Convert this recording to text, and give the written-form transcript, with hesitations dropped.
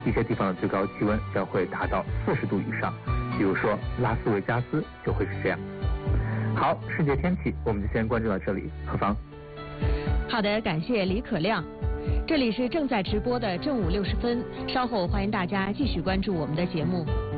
一些地方的最高气温将会达到40度以上，比如说拉斯维加斯就会是这样。好，世界天气我们就先关注到这里。何芳。 好的，感谢李可亮。这里是正在直播的正午60分，稍后欢迎大家继续关注我们的节目。